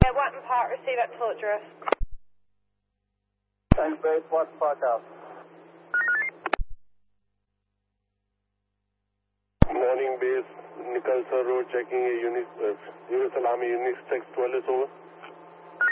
Watton Park, receive at full address. Thanks, base, Watton Park out. Morning base, Nicholson Road, checking a Unix Army Unix text 12 is over.